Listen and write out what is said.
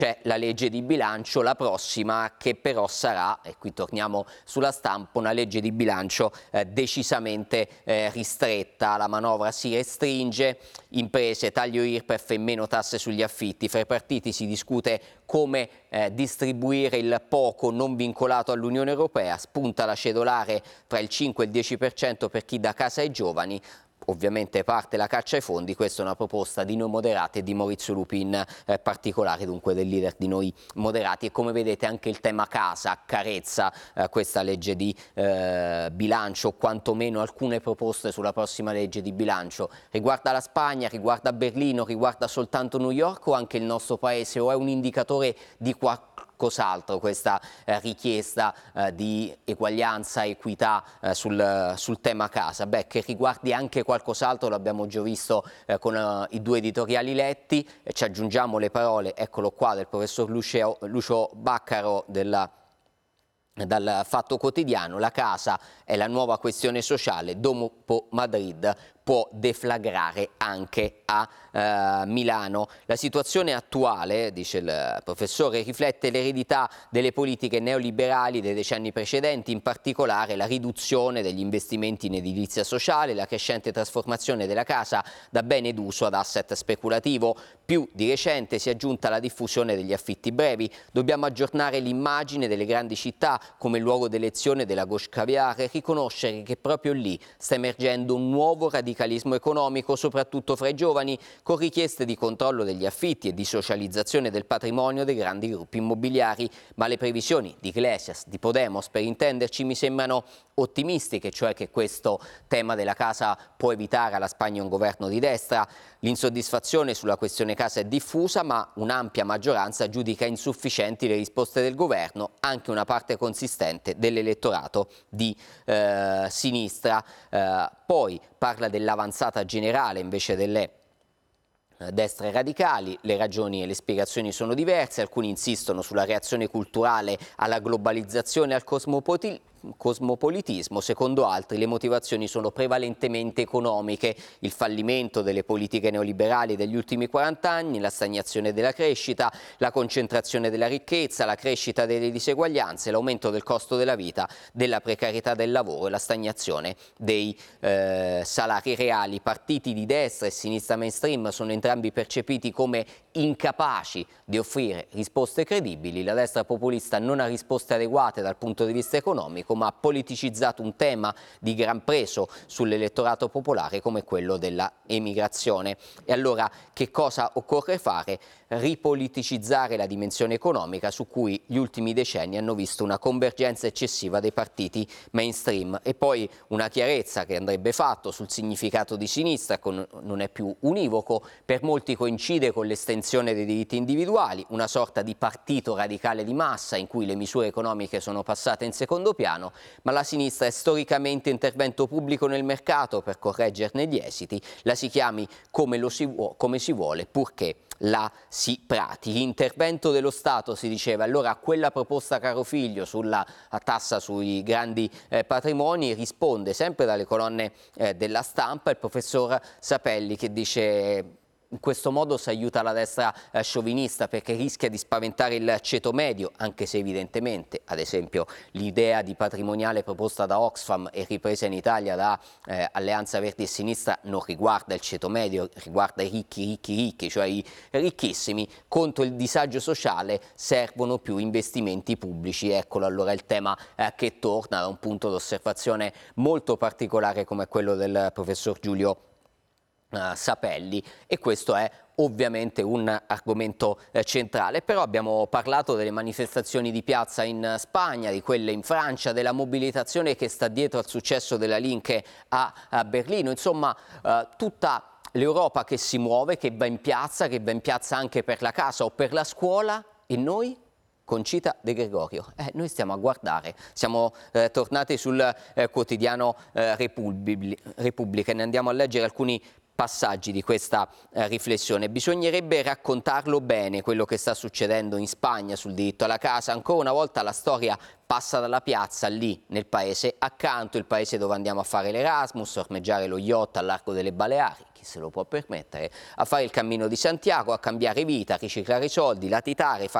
c'è la legge di bilancio, la prossima, che però sarà, e qui torniamo sulla stampa, una legge di bilancio decisamente ristretta. La manovra si restringe, imprese, taglio IRPEF e meno tasse sugli affitti. Fra i partiti si discute come distribuire il poco non vincolato all'Unione Europea, spunta la cedolare tra il 5 e il 10% per chi dà casa ai giovani. Ovviamente parte la caccia ai fondi, questa è una proposta di Noi Moderati e di Maurizio Lupi in particolare, dunque del leader di Noi Moderati, e come vedete anche il tema casa accarezza questa legge di bilancio, o quantomeno alcune proposte sulla prossima legge di bilancio. Riguarda la Spagna, riguarda Berlino, riguarda soltanto New York o anche il nostro paese, o è un indicatore di qualcos'altro questa richiesta di eguaglianza, equità sul tema casa? Beh, che riguardi anche qualcos'altro l'abbiamo già visto con i due editoriali letti, ci aggiungiamo le parole, eccolo qua, del professor Lucio Baccaro dal Fatto Quotidiano: la casa è la nuova questione sociale, dopo Madrid può deflagrare anche a Milano. La situazione attuale, dice il professore, riflette l'eredità delle politiche neoliberali dei decenni precedenti, in particolare la riduzione degli investimenti in edilizia sociale, la crescente trasformazione della casa da bene d'uso ad asset speculativo. Più di recente si è aggiunta la diffusione degli affitti brevi. Dobbiamo aggiornare l'immagine delle grandi città come luogo d'elezione della gauche caviar e riconoscere che proprio lì sta emergendo un nuovo radicalismo economico, soprattutto fra i giovani, con richieste di controllo degli affitti e di socializzazione del patrimonio dei grandi gruppi immobiliari. Ma le previsioni di Iglesias, di Podemos, per intenderci, mi sembrano ottimistiche, cioè che questo tema della casa può evitare alla Spagna un governo di destra. L'insoddisfazione sulla questione casa è diffusa, ma un'ampia maggioranza giudica insufficienti le risposte del governo, anche una parte consistente dell'elettorato di sinistra. Poi parla dell'avanzata generale invece delle destre radicali. Le ragioni e le spiegazioni sono diverse, alcuni insistono sulla reazione culturale alla globalizzazione e al cosmopolitismo, secondo altri le motivazioni sono prevalentemente economiche: il fallimento delle politiche neoliberali degli ultimi 40 anni, la stagnazione della crescita, la concentrazione della ricchezza, la crescita delle diseguaglianze, l'aumento del costo della vita, della precarietà del lavoro e la stagnazione dei salari reali. Partiti di destra e sinistra mainstream sono entrambi percepiti come incapaci di offrire risposte credibili. La destra populista non ha risposte adeguate dal punto di vista economico, ma ha politicizzato un tema di gran peso sull'elettorato popolare come quello della emigrazione. E allora che cosa occorre fare? Ripoliticizzare la dimensione economica, su cui gli ultimi decenni hanno visto una convergenza eccessiva dei partiti mainstream, e poi una chiarezza che andrebbe fatto sul significato di sinistra, non è più univoco, per molti coincide con l'estensione dei diritti individuali, una sorta di partito radicale di massa in cui le misure economiche sono passate in secondo piano, ma la sinistra è storicamente intervento pubblico nel mercato per correggerne gli esiti, la si chiami come si vuole, purché la si pratichi. Intervento dello Stato, si diceva. Allora quella proposta Carofiglio sulla tassa sui grandi patrimoni risponde sempre dalle colonne della stampa il professor Sapelli, che dice: in questo modo si aiuta la destra sciovinista perché rischia di spaventare il ceto medio, anche se evidentemente, ad esempio, l'idea di patrimoniale proposta da Oxfam e ripresa in Italia da Alleanza Verdi e Sinistra non riguarda il ceto medio, riguarda i ricchi, cioè i ricchissimi. Contro il disagio sociale servono più investimenti pubblici. Eccolo allora il tema che torna da un punto d'osservazione molto particolare come quello del professor Giulio Sapelli, e questo è ovviamente un argomento centrale. Però abbiamo parlato delle manifestazioni di piazza in Spagna, di quelle in Francia, della mobilitazione che sta dietro al successo della Linke a Berlino, insomma tutta l'Europa che si muove, che va in piazza anche per la casa o per la scuola. E noi? Concita De Gregorio. Noi stiamo a guardare, siamo tornati sul quotidiano Repubblica e ne andiamo a leggere alcuni passaggi di questa riflessione. Bisognerebbe raccontarlo bene quello che sta succedendo in Spagna sul diritto alla casa. Ancora una volta la storia passa dalla piazza lì nel paese accanto, il paese dove andiamo a fare l'Erasmus, a ormeggiare lo yacht al largo delle Baleari, chi se lo può permettere, a fare il Cammino di Santiago, a cambiare vita, a riciclare i soldi, latitare,